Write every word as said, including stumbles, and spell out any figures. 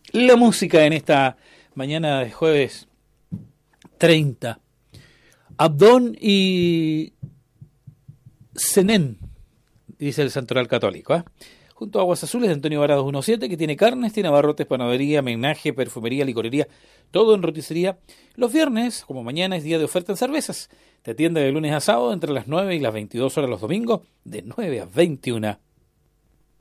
La música en esta mañana de jueves treinta. Abdón y Senén, dice el Santoral Católico, ¿eh? Junto a Aguas Azules de Antonio Varados diecisiete, que tiene carnes, tiene abarrotes, panadería, menaje, perfumería, licorería, todo en roticería. Los viernes, como mañana, es día de oferta en cervezas. Te atiende de lunes a sábado entre las nueve y las veintidós horas los domingos, de nueve a veintiuna.